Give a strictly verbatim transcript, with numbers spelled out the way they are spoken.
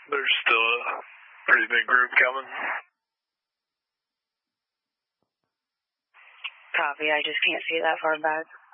There's still a pretty big group coming. Copy, I just can't see that far back.